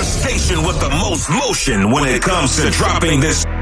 the station with the most motion when it comes to dropping this